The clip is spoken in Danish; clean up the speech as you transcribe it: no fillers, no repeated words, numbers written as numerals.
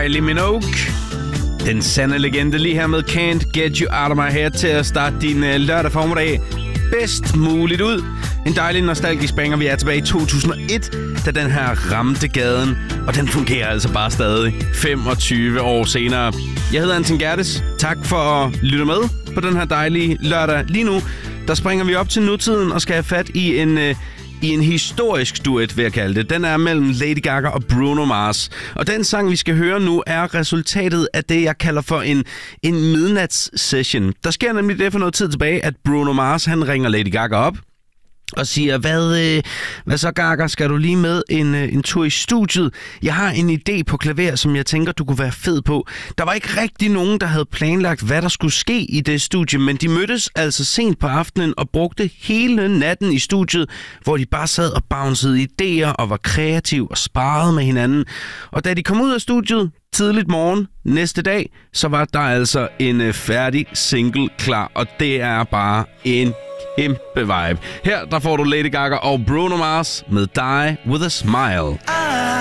Kylie Minogue. Den sande legende lige her med Can't Get You Out of My Head til at starte din lørdag formiddag bedst muligt ud. En dejlig nostalgisk banger. Vi er tilbage i 2001, da den her ramte gaden. Og den fungerer altså bare stadig 25 år senere. Jeg hedder Anton Gerdes. Tak for at lytte med på den her dejlige lørdag. Lige nu, der springer vi op til nutiden og skal have fat i en historisk duet, vil jeg kalde det. Den er mellem Lady Gaga og Bruno Mars. Og den sang, vi skal høre nu, er resultatet af det, jeg kalder for en midnatssession. Der sker nemlig det for noget tid tilbage, at Bruno Mars, han ringer Lady Gaga op og siger, hvad så Gaga, skal du lige med en tur i studiet? Jeg har en idé på klaver, som jeg tænker, du kunne være fed på. Der var ikke rigtig nogen, der havde planlagt, hvad der skulle ske i det studie, men de mødtes altså sent på aftenen og brugte hele natten i studiet, hvor de bare sad og bouncede idéer og var kreative og sparede med hinanden. Og da de kom ud af studiet tidligt morgen næste dag, så var der altså en færdig single klar, og det er bare en kæmpe vibe. Her der får du Lady Gaga og Bruno Mars med Die With A Smile.